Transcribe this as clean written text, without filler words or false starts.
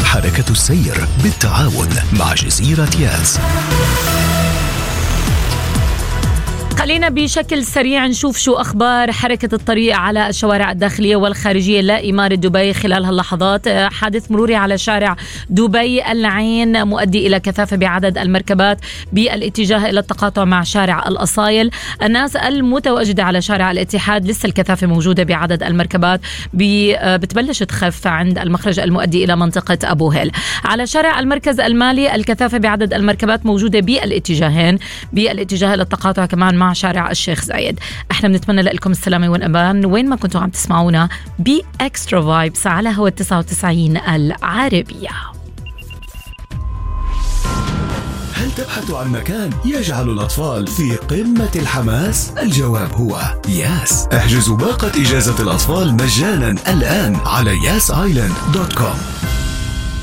حركة السير بالتعاون مع جزيرة ياس. خلينا بشكل سريع نشوف شو أخبار حركة الطريق على الشوارع الداخلية والخارجية لإمارة دبي خلال هاللحظات. حادث مروري على شارع دبي العين مؤدي إلى كثافة بعدد المركبات بالاتجاه إلى التقاطع مع شارع الأصايل. الناس المتواجدة على شارع الاتحاد لسه الكثافة موجودة بعدد المركبات بتبلش تخف عند المخرج المؤدي إلى منطقة أبو هيل. على شارع المركز المالي الكثافة بعدد المركبات موجودة بالاتجاهين، بالاتجاه إلى التقاطع كمان مع شارع الشيخ زايد. احنا بنتمنى لكم السلامة والأمان وين ما كنتوا عم تسمعونا بإكسترا فايبس على هوا 99 العربية. هل تبحث عن مكان يجعل الأطفال في قمة الحماس؟ الجواب هو ياس. احجزوا باقة إجازة الأطفال مجانا الآن على yasisland.com.